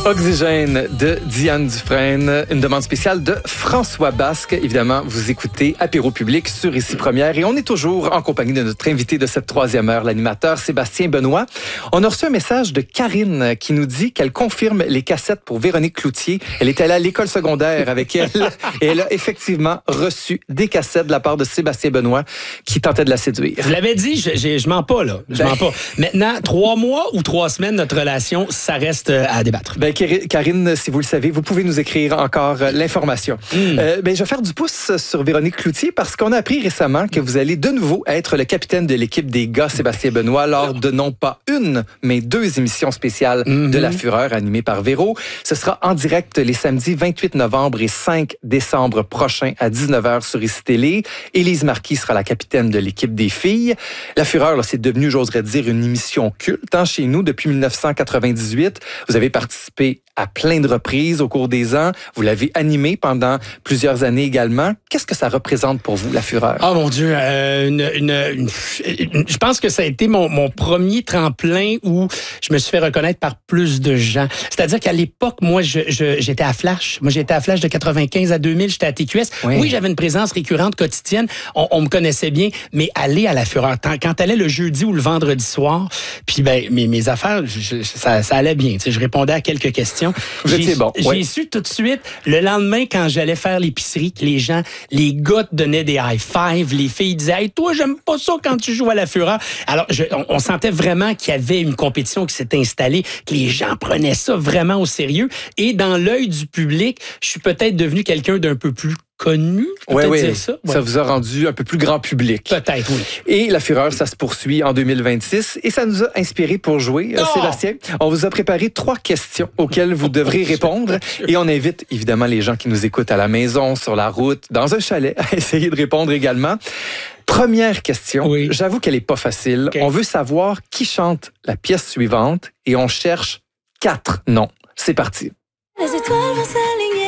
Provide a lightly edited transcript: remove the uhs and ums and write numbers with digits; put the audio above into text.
Oxygène de Diane Dufresne, une demande spéciale de François Basque. Évidemment, vous écoutez Apéro Public sur Ici Première et on est toujours en compagnie de notre invité de cette troisième heure, l'animateur Sébastien Benoît. On a reçu un message de Karine qui nous dit qu'elle confirme les cassettes pour Véronique Cloutier. Elle est allée à l'école secondaire avec elle et elle a effectivement reçu des cassettes de la part de Sébastien Benoît qui tentait de la séduire. Je l'avais dit, je mens pas, là. Je mens pas. Maintenant, 3 mois ou 3 semaines, notre relation, ça reste à débattre. Karine, si vous le savez, vous pouvez nous écrire encore l'information. Je vais faire du pouce sur Véronique Cloutier parce qu'on a appris récemment que vous allez de nouveau être le capitaine de l'équipe des gars Sébastien Benoît lors de non pas une, mais 2 émissions spéciales de La Fureur animées par Véro. Ce sera en direct les samedis 28 novembre et 5 décembre prochains à 19h sur ICI Télé. Élise Marquis sera la capitaine de l'équipe des filles. La Fureur, là, c'est devenu, j'oserais dire, une émission culte chez nous depuis 1998. Vous avez participé à plein de reprises au cours des ans. Vous l'avez animé pendant plusieurs années également. Qu'est-ce que ça représente pour vous, La Fureur? Oh mon Dieu, je pense que ça a été mon premier tremplin où je me suis fait reconnaître par plus de gens. C'est-à-dire qu'à l'époque, moi, j'étais à Flash. Moi, j'étais à Flash de 95 à 2000. J'étais à TQS. Oui, j'avais une présence récurrente quotidienne. On me connaissait bien, mais aller à La Fureur, quand t'allais le jeudi ou le vendredi soir, puis mes affaires, ça allait bien. Je répondais à quelques questions. J'ai su tout de suite, le lendemain, quand j'allais faire l'épicerie, que les gars te donnaient des high-fives, les filles disaient « Hey, toi, j'aime pas ça quand tu joues à La Fureur. » Alors, on sentait vraiment qu'il y avait une compétition qui s'était installée, que les gens prenaient ça vraiment au sérieux. Et dans l'œil du public, je suis peut-être devenu quelqu'un d'un peu plus connu, dire ça. Ouais. Ça vous a rendu un peu plus grand public. Peut-être, oui. Et La Fureur, ça se poursuit en 2026 et ça nous a inspiré pour jouer, Sébastien. On vous a préparé 3 questions auxquelles vous devrez répondre et on invite évidemment les gens qui nous écoutent à la maison, sur la route, dans un chalet à essayer de répondre également. Première question, j'avoue qu'elle est pas facile. Okay. On veut savoir qui chante la pièce suivante et on cherche 4 noms. C'est parti. Les étoiles vont s'aligner.